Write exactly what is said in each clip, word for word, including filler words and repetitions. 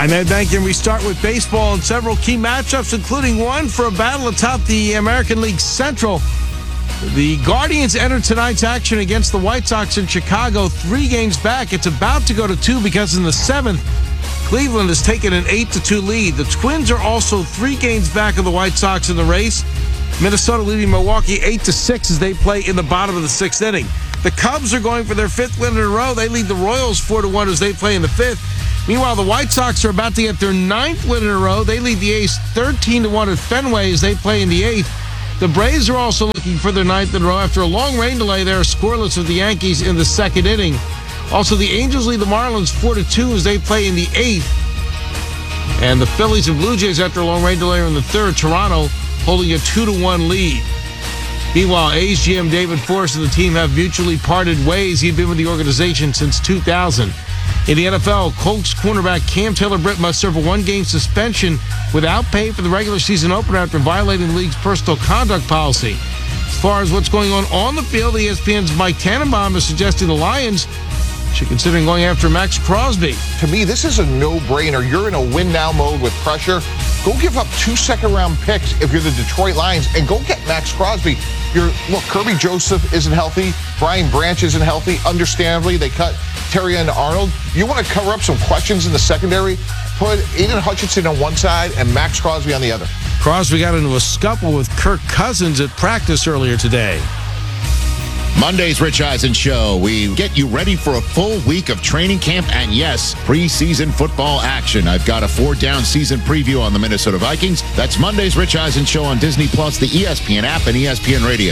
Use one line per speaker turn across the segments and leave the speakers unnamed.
I'm Ed Bankin. We start with baseball and several key matchups, including one for a battle atop the American League Central. The Guardians enter tonight's action against the White Sox in Chicago, three games back. It's about to go to two because in the seventh, Cleveland has taken an eight to two lead. The Twins are also three games back of the White Sox in the race. Minnesota leading Milwaukee eight to six as they play in the bottom of the sixth inning. The Cubs are going for their fifth win in a row. They lead the Royals four to one as they play in the fifth. Meanwhile, the White Sox are about to get their ninth win in a row. They lead the A's thirteen to one at Fenway as they play in the eighth. The Braves are also looking for their ninth in a row. After a long rain delay, they are scoreless with the Yankees in the second inning. Also, the Angels lead the Marlins four to two as they play in the eighth. And the Phillies and Blue Jays, after a long rain delay, are in the third. Toronto holding a two to one lead. Meanwhile, A's G M David Forst and the team have mutually parted ways. He'd been with the organization since two thousand. In the N F L, Colts cornerback Cam Taylor-Britt must serve a one-game suspension without pay for the regular season opener after violating the league's personal conduct policy. As far as what's going on on the field, E S P N's Mike Tannenbaum is suggesting the Lions should consider going after Max Crosby.
To me, this is a no-brainer. You're in a win-now mode with pressure. Go give up two second-round picks if you're the Detroit Lions, and go get Max Crosby. You're, look, Kirby Joseph isn't healthy. Brian Branch isn't healthy. Understandably, they cut Terrion Arnold. You want to cover up some questions in the secondary? Put Aiden Hutchinson on one side and Max Crosby on the other.
Crosby got into a scuffle with Kirk Cousins at practice earlier today.
Monday's Rich Eisen Show. We get you ready for a full week of training camp and, yes, preseason football action. I've got a four-down season preview on the Minnesota Vikings. That's Monday's Rich Eisen Show on Disney Plus, the E S P N app, and E S P N Radio.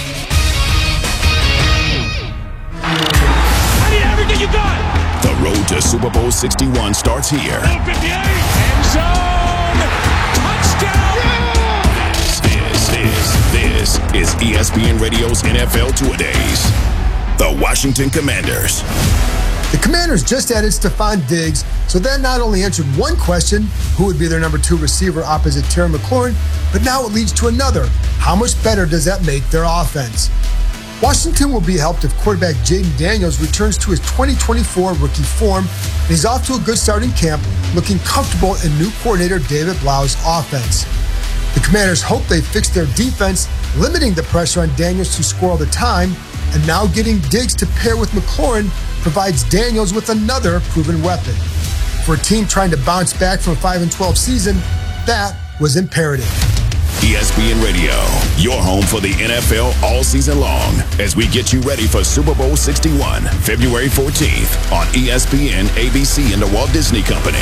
I need everything you got.
The road to Super Bowl sixty-one starts here.
End zone. Touchdown.
Yeah! This, this, this is E S P N Radio's N F L Two-A-Days. The Washington Commanders.
The Commanders just added Stephon Diggs, so that not only answered one question, who would be their number two receiver opposite Terry McLaurin, but now it leads to another. How much better does that make their offense? Washington will be helped if quarterback Jaden Daniels returns to his twenty twenty-four rookie form, and he's off to a good start in camp, looking comfortable in new coordinator David Blau's offense. The Commanders hope they fix their defense, limiting the pressure on Daniels to score all the time, and now getting Diggs to pair with McLaurin provides Daniels with another proven weapon. For a team trying to bounce back from a five and twelve season, that was imperative.
E S P N Radio, your home for the N F L all season long, as we get you ready for Super Bowl sixty-one, February fourteenth on E S P N, A B C, and the Walt Disney Company.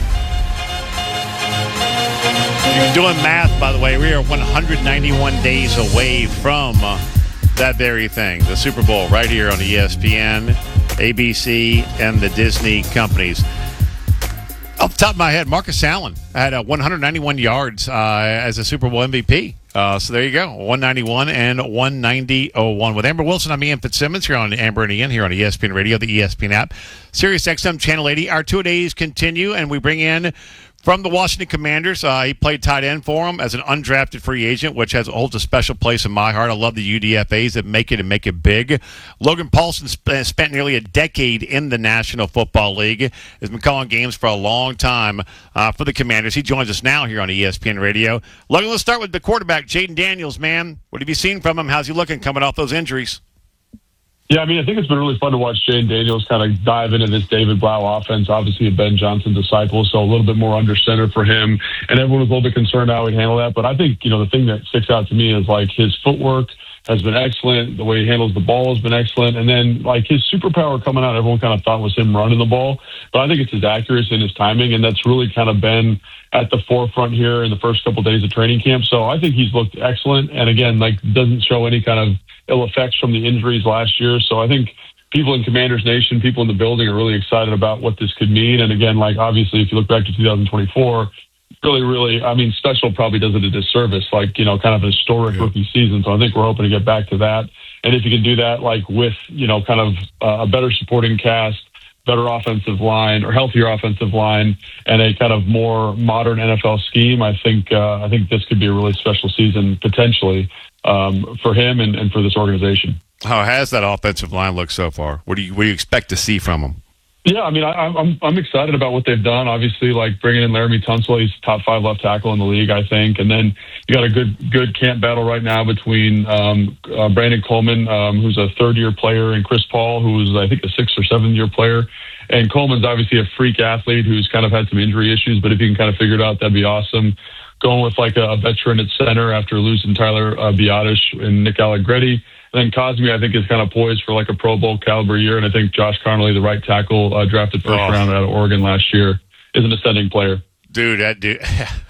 You're doing math, by the way. We are one hundred ninety-one days away from uh, that very thing, the Super Bowl, right here on E S P N, A B C, and the Disney companies. Off the top of my head, Marcus Allen had uh, one hundred ninety-one yards uh, as a Super Bowl M V P. Uh, so there you go, one ninety-one and one ninety oh one. With Amber Wilson, I'm Ian Fitzsimmons here on Amber and Ian here on E S P N Radio, the E S P N app, Sirius X M Channel eighty. Our two-a-days continue, and we bring in from the Washington Commanders. Uh, he played tight end for them as an undrafted free agent, which has holds a special place in my heart. I love the U D F As that make it and make it big. Logan Paulson sp- spent nearly a decade in the National Football League. Has been calling games for a long time uh, for the Commanders. He joins us now here on E S P N Radio. Logan, let's start with the quarterback, Jaden Daniels, man. What have you seen from him? How's he looking coming off those injuries?
Yeah, I mean, I think it's been really fun to watch Jaden Daniels kind of dive into this David Blau offense. Obviously, a Ben Johnson disciple, so a little bit more under center for him. And everyone was a little bit concerned how he'd handle that. But I think, you know, the thing that sticks out to me is, like, his footwork has been excellent. The way he handles the ball has been excellent. And then, like, his superpower coming out, everyone kind of thought was him running the ball. But I think it's his accuracy and his timing, and that's really kind of been at the forefront here in the first couple of days of training camp. So I think he's looked excellent. And, again, like, doesn't show any kind of ill effects from the injuries last year. So I think people in Commanders Nation, people in the building are really excited about what this could mean. And again, like, obviously, if you look back to two thousand twenty-four, really, really, I mean, special probably does it a disservice, like, you know, kind of a historic yeah. rookie season. So I think we're hoping to get back to that. And if you can do that, like, with, you know, kind of uh, a better supporting cast, better offensive line or healthier offensive line, and a kind of more modern N F L scheme, I think uh, I think this could be a really special season potentially um, for him and, and for this organization.
How has that offensive line looked so far? What do you what do you expect to see from them?
Yeah, I mean, I, I'm I'm excited about what they've done. Obviously, like bringing in Laramie Tunsil, he's top five left tackle in the league, I think. And then you got a good good camp battle right now between um, uh, Brandon Coleman, um, who's a third year player, and Chris Paul, who's I think a sixth or seventh year player. And Coleman's obviously a freak athlete who's kind of had some injury issues, but if he can kind of figure it out, that'd be awesome. Going with like a, a veteran at center after losing Tyler uh, Biadasz and Nick Allegretti. And then Cosme, I think, is kind of poised for like a Pro Bowl caliber year. And I think Josh Connolly, the right tackle, uh, drafted first oh. round out of Oregon last year, is an ascending player.
Dude, that dude.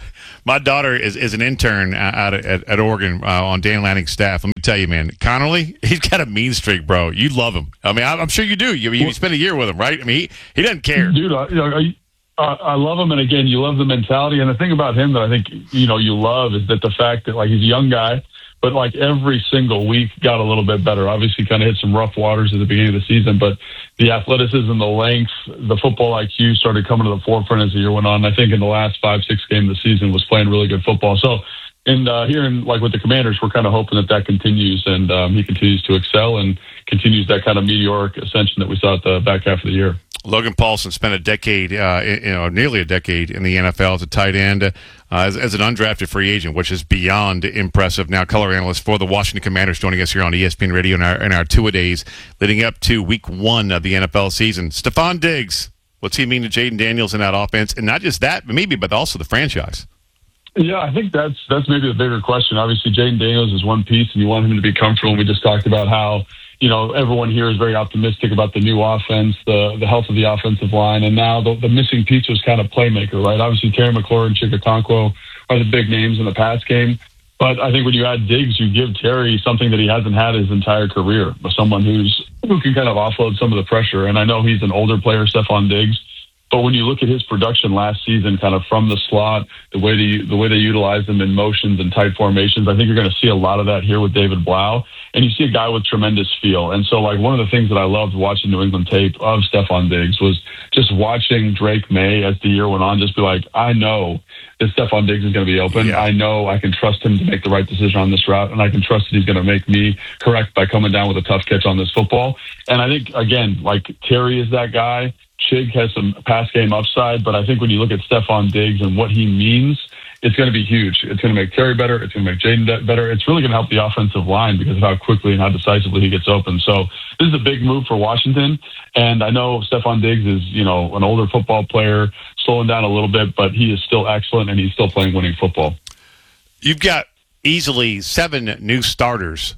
My daughter is, is an intern out at, at, at Oregon uh, on Dan Lanning's staff. Let me tell you, man, Connolly, he's got a mean streak, bro. You love him. I mean, I'm sure you do. You, you spent a year with him, right? I mean, he, he doesn't care.
Dude, I, you know, I, I love him. And again, you love the mentality. And the thing about him that I think, you know, you love is that the fact that, like, he's a young guy, but like every single week got a little bit better. Obviously kind of hit some rough waters at the beginning of the season, but the athleticism, the length, the football I Q started coming to the forefront as the year went on. I think in the last five, six games of the season was playing really good football. So in uh, here in like with the Commanders, we're kind of hoping that that continues and um, he continues to excel and continues that kind of meteoric ascension that we saw at the back half of the year.
Logan Paulson spent a decade, uh, you know, nearly a decade in the N F L as a tight end, uh, as, as an undrafted free agent, which is beyond impressive. Now, color analyst for the Washington Commanders, joining us here on E S P N Radio in our, in our two-a-days leading up to week one of the N F L season. Stefon Diggs, what's he mean to Jaden Daniels in that offense? And not just that, but maybe, but also the franchise.
Yeah, I think that's that's maybe the bigger question. Obviously, Jaden Daniels is one piece, and you want him to be comfortable. And we just talked about how, you know, everyone here is very optimistic about the new offense, the the health of the offensive line, and now the, the missing piece was kind of playmaker, right? Obviously, Terry McLaurin, Chika Okonkwo are the big names in the pass game, but I think when you add Diggs, you give Terry something that he hasn't had his entire career, someone who's who can kind of offload some of the pressure. And I know he's an older player, Stefon Diggs, but when you look at his production last season, kind of from the slot, the way they, the way they utilize them in motions and tight formations, I think you're going to see a lot of that here with David Blau. And you see a guy with tremendous feel. And so, like, one of the things that I loved watching New England tape of Stefon Diggs was just watching Drake May as the year went on, just be like, I know that Stefon Diggs is going to be open. Yeah. I know I can trust him to make the right decision on this route, and I can trust that he's going to make me correct by coming down with a tough catch on this football. And I think, again, like, Terry is that guy. Chig has some pass game upside, but I think when you look at Stefon Diggs and what he means, it's going to be huge. It's going to make Terry better. It's going to make Jaden better. It's really going to help the offensive line because of how quickly and how decisively he gets open. So this is a big move for Washington. And I know Stefon Diggs is, you know, an older football player, slowing down a little bit, but he is still excellent and he's still playing winning football.
You've got easily seven new starters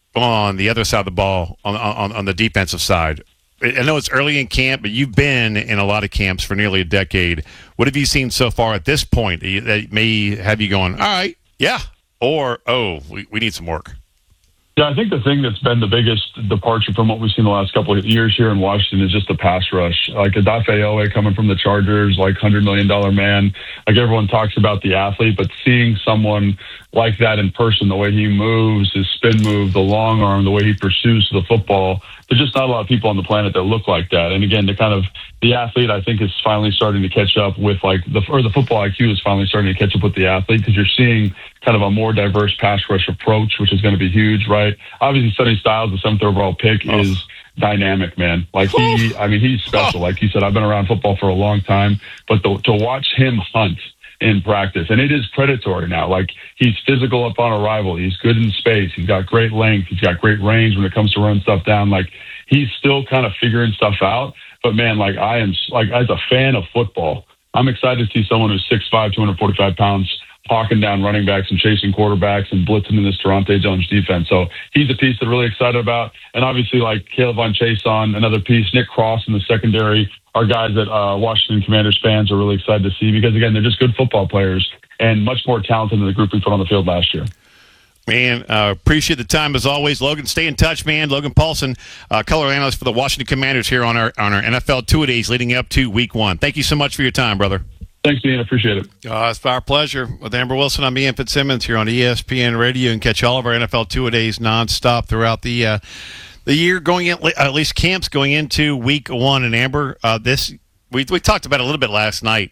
on the other side of the ball, on on, on the defensive side. I know it's early in camp, but you've been in a lot of camps for nearly a decade. What have you seen so far at this point that may have you going, all right, yeah, or, oh, we, we need some work?
Yeah, I think the thing that's been the biggest departure from what we've seen the last couple of years here in Washington is just the pass rush. Like Odafe Oweh coming from the Chargers, like one hundred million dollars man. Like everyone talks about the athlete, but seeing someone like that in person, the way he moves, his spin move, the long arm, the way he pursues the football, there's just not a lot of people on the planet that look like that. And again, the kind of the athlete, I think, is finally starting to catch up with like the or the football I Q is finally starting to catch up with the athlete because you're seeing kind of a more diverse pass rush approach, which is going to be huge, right? Obviously, Sonny Styles, the seventh overall pick, oh. is dynamic, man. Like he, I mean, he's special. Like you said, I've been around football for a long time, but the, to watch him hunt in practice, and it is predatory now. Like he's physical upon arrival. He's good in space. He's got great length. He's got great range when it comes to running stuff down. Like he's still kind of figuring stuff out. But man, like I am, like as a fan of football, I'm excited to see someone who's six five, two hundred forty-five pounds, hawking down running backs and chasing quarterbacks and blitzing in this Toronto Jones defense. So he's a piece that I'm really excited about. And obviously, like Caleb Von Chason, another piece, Nick Cross in the secondary, are guys that uh, Washington Commanders fans are really excited to see because, again, they're just good football players and much more talented than the group we put on the field last year.
Man, uh, appreciate the time as always. Logan, stay in touch, man. Logan Paulson, uh, color analyst for the Washington Commanders here on our on our N F L two-a-days leading up to week one. Thank you so much for your time, brother.
Thanks, Ian. I appreciate it.
Uh, it's our pleasure. With Amber Wilson, I'm Ian Fitzsimmons here on E S P N Radio. And catch all of our N F L two-a-days nonstop throughout the uh, the year, going in, at least camps going into week one. And Amber, uh, this we we talked about it a little bit last night.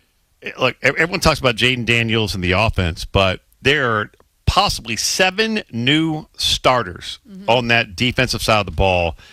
Look, everyone talks about Jaden Daniels and the offense, but there are possibly seven new starters mm-hmm. on that defensive side of the ball.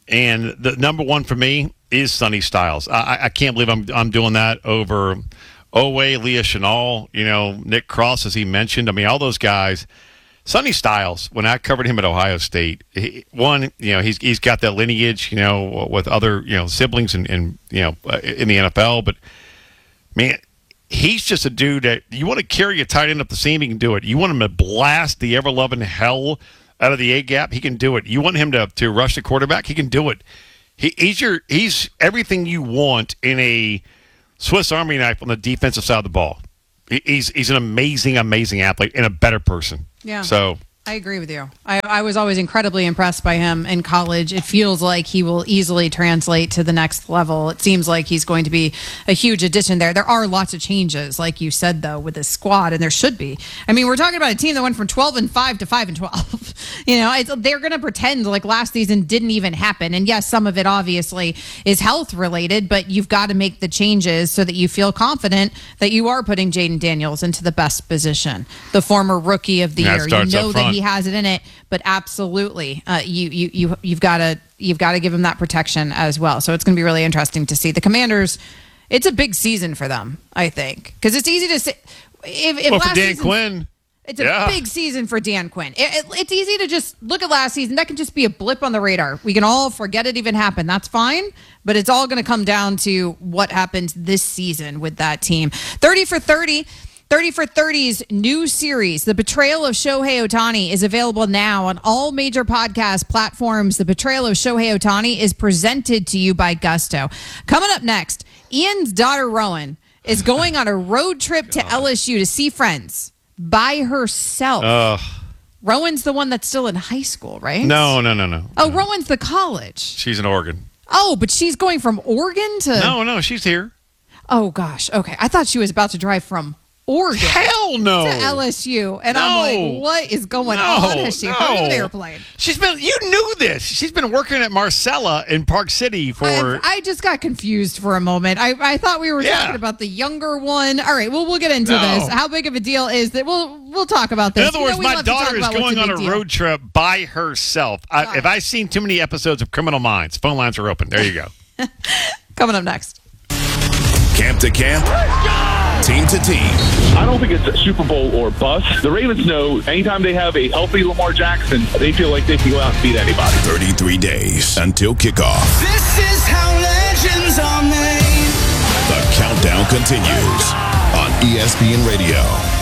And the number one for me is Sonny Styles. I, I can't believe I'm I'm doing that over Oweh, Leah Chenal, you know, Nick Cross, as he mentioned. I mean, all those guys. Sonny Styles, when I covered him at Ohio State, he, one, you know, he's he's got that lineage, you know, with other, you know, siblings and, and you know, in the N F L. But, man, he's just a dude that you want to carry a tight end up the seam, he can do it. You want him to blast the ever-loving hell out of the A-gap, he can do it. You want him to, to rush the quarterback, he can do it. He, he's your he's everything you want in a Swiss Army knife on the defensive side of the ball. He, he's he's an amazing, amazing athlete and a better person.
Yeah.
So
I agree with you. I, I was always incredibly impressed by him in college. It feels like he will easily translate to the next level. It seems like he's going to be a huge addition there. There are lots of changes, like you said, though, with this squad, and there should be. I mean, we're talking about a team that went from twelve and five to five and twelve. You know, it's, they're going to pretend like last season didn't even happen. And yes, some of it obviously is health related, but you've got to make the changes so that you feel confident that you are putting Jaden Daniels into the best position, the former rookie of the
Yeah,
year. You know that he has it in it, but absolutely, uh, you you you you've got to you've got to give him that protection as well. So it's going to be really interesting to see the Commanders. It's a big season for them, I think, because it's easy to say. If, if
well,
last
for Dan
season,
Quinn,
it's a
yeah.
big season for Dan Quinn. It, it, it's easy to just look at last season. That can just be a blip on the radar. We can all forget it even happened. That's fine, but it's all going to come down to what happens this season with that team. thirty for thirty. thirty for thirty's new series, The Betrayal of Shohei Ohtani, is available now on all major podcast platforms. The Betrayal of Shohei Ohtani is presented to you by Gusto. Coming up next, Ian's daughter, Rowan, is going on a road trip to L S U to see friends by herself.
Uh,
Rowan's the one that's still in high school, right?
no, no, no, no.
Oh, Rowan's the college.
She's in Oregon.
Oh, but she's going from Oregon to...
No, no, she's here.
Oh, gosh. Okay. I thought she was about to drive from Oregon
Hell no.
to L S U, and
No.
I'm like, what is going
No,
on? Has she
no.
heard of an airplane?
She's been. You knew this. She's been working at Marcella in Park City for.
I, I just got confused for a moment. I, I thought we were
Yeah.
talking about the younger one. All right, well, we'll get into
No.
this. How big of a deal is that? We'll we'll talk about this.
In other
You
words,
know, we
my
love to talk
daughter is
about what's
going on
big
a
deal.
road trip by herself. I, if I've seen too many episodes of Criminal Minds, phone lines are open. There you go.
Coming up next.
Camp to camp, team to team.
I don't think it's a Super Bowl or bust. The Ravens know anytime they have a healthy Lamar Jackson, they feel like they can go out and beat anybody.
thirty-three days until kickoff.
This is how legends are made.
The countdown continues on E S P N Radio.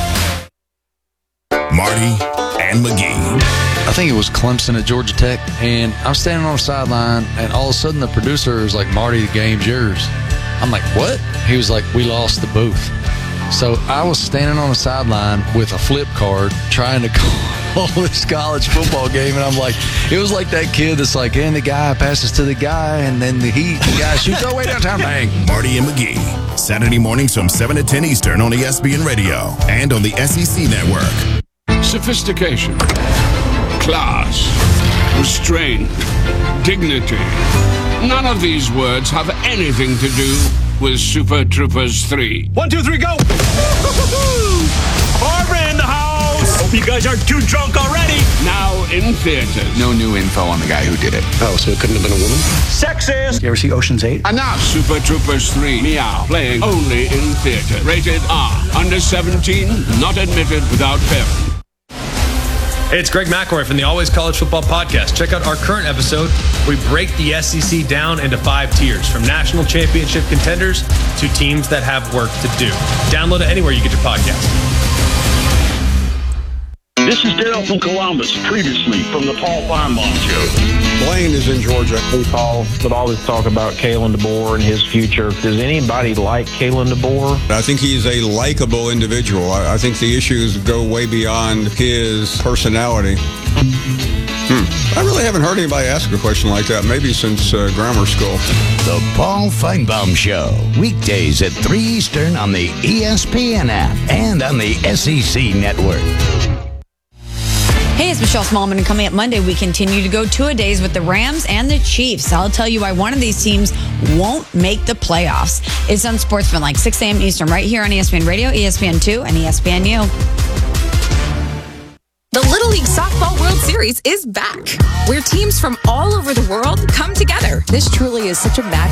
Marty and McGee.
I think it was Clemson at Georgia Tech, and I'm standing on the sideline, and all of a sudden the producer is like, Marty, the game's yours. I'm like, what? He was like, we lost the booth. So I was standing on the sideline with a flip card trying to call this college football game, and I'm like, it was like that kid that's like, and the guy passes to the guy, and then the, he, the guy shoots all the way downtown, bang.
Marty and McGee, Saturday mornings from seven to ten Eastern on E S P N Radio and on the S E C Network.
Sophistication, class, restraint, dignity. None of these words have anything to do with Super Troopers three.
One, two, three, go! Barbara in the house! Hope you guys aren't too drunk already.
Now in theaters.
No new info on the guy who did it.
Oh, so it couldn't have been a woman?
Sexist!
You ever see Ocean's eight?
Enough! Super Troopers three, Meow, playing only in theater. Rated R. Under seventeen, not admitted without parent.
Hey, it's Greg McElroy from the Always College Football Podcast. Check out our current episode. We break the S E C down into five tiers, from national championship contenders to teams that have work to do. Download it anywhere you get your podcast.
This is Dale from Columbus, previously from the Paul Feinbaum Show.
Blaine is in Georgia.
We all would always talk about Kalen DeBoer and his future. Does anybody like Kalen DeBoer?
I think he's a likable individual. I, I think the issues go way beyond his personality. Hmm. I really haven't heard anybody ask a question like that, maybe since uh, grammar school.
The Paul Feinbaum Show, weekdays at three Eastern on the E S P N app and on the S E C Network.
Hey, it's Michelle Smallman, and coming up Monday, we continue to go two-a-days with the Rams and the Chiefs. I'll tell you why one of these teams won't make the playoffs. It's Unsportsmanlike, six a.m. Eastern, right here on E S P N Radio, E S P N two, and E S P N U.
The Little League Softball World Series is back, where teams from all over the world come together.
This truly is such a match